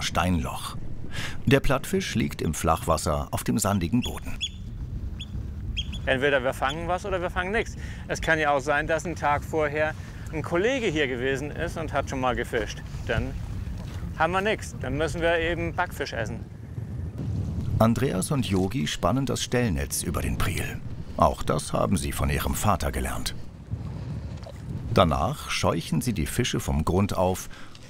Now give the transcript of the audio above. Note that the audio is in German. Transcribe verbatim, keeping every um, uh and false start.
Steinloch. Der Plattfisch liegt im Flachwasser auf dem sandigen Boden. Entweder wir fangen was oder wir fangen nichts. Es kann ja auch sein, dass ein Tag vorher ein Kollege hier gewesen ist und hat schon mal gefischt. Dann haben wir nichts. Dann müssen wir eben Backfisch essen. Andreas und Yogi spannen das Stellnetz über den Priel. Auch das haben sie von ihrem Vater gelernt. Danach scheuchen sie die Fische vom Grund auf